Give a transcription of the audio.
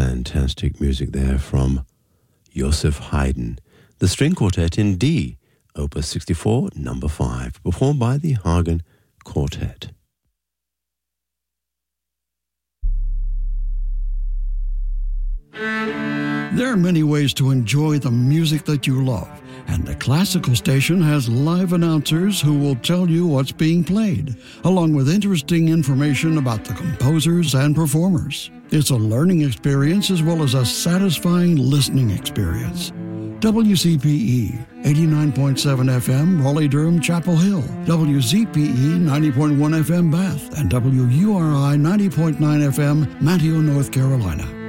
Fantastic music there from Joseph Haydn. The String Quartet in D, Opus 64, number 5, performed by the Hagen Quartet. There are many ways to enjoy the music that you love, and the classical station has live announcers who will tell you what's being played, along with interesting information about the composers and performers. It's a learning experience as well as a satisfying listening experience. WCPE 89.7 FM, Raleigh-Durham, Chapel Hill. WZPE 90.1 FM, Bath. And WURI 90.9 FM, Manteo, North Carolina.